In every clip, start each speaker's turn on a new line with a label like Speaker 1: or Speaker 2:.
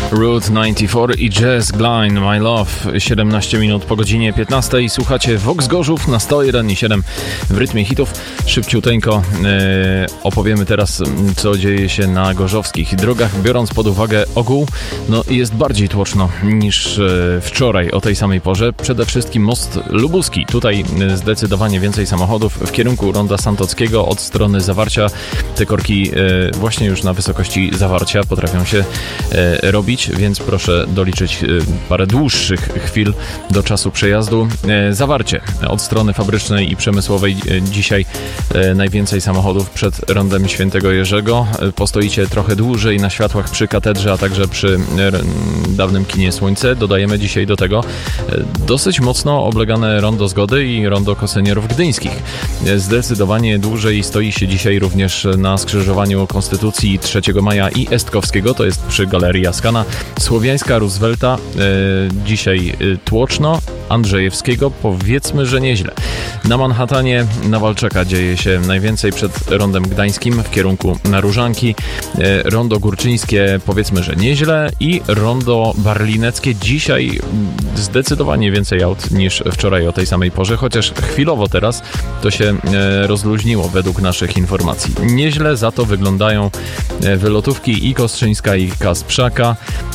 Speaker 1: Route 94 i Jazz Blind My Love. 17 minut po godzinie 15. Słuchacie Vox Gorzów na 101,7 w rytmie hitów. Szybciuteńko opowiemy teraz, co dzieje się na gorzowskich drogach. Biorąc pod uwagę ogół, jest bardziej tłoczno niż wczoraj o tej samej porze. Przede wszystkim most lubuski. Tutaj zdecydowanie więcej samochodów w kierunku ronda Santockiego od strony Zawarcia. Te korki właśnie już na wysokości Zawarcia potrafią się robić, więc proszę doliczyć parę dłuższych chwil do czasu przejazdu. Zawarcie od strony fabrycznej i przemysłowej dzisiaj najwięcej samochodów przed rondem Świętego Jerzego. Postoicie trochę dłużej na światłach przy katedrze, a także przy dawnym kinie Słońce. Dodajemy dzisiaj do tego dosyć mocno oblegane rondo Zgody i rondo Kosynierów Gdyńskich. Zdecydowanie dłużej stoi się dzisiaj również na skrzyżowaniu Konstytucji 3 Maja i Estkowskiego, to jest przy Galerii Askana. Słowiańska Roosevelta, dzisiaj tłoczno, Andrzejewskiego powiedzmy, że nieźle. Na Manhattanie, na Walczaka dzieje się najwięcej przed rondem Gdańskim w kierunku na Różanki. Rondo Górczyńskie powiedzmy, że nieźle i rondo Barlineckie dzisiaj zdecydowanie więcej aut niż wczoraj o tej samej porze, chociaż chwilowo teraz to się rozluźniło według naszych informacji. Nieźle za to wyglądają wylotówki i Kostrzyńska i Kasprzaka.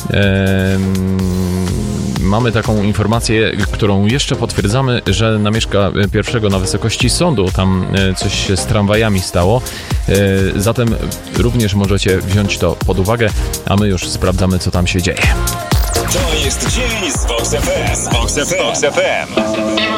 Speaker 1: Mamy taką informację, którą jeszcze potwierdzamy, że na Mieszka I na wysokości sądu tam coś się z tramwajami stało. Zatem również możecie wziąć to pod uwagę, a my już sprawdzamy, co tam się dzieje.
Speaker 2: To jest dzień z Vox FM.